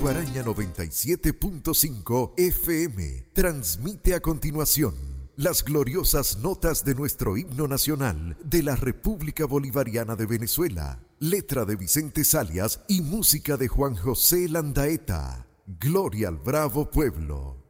Guaraña 97.5 FM transmite a continuación las gloriosas notas de nuestro himno nacional de la República Bolivariana de Venezuela, letra de Vicente Salias y música de Juan José Landaeta. Gloria al bravo pueblo.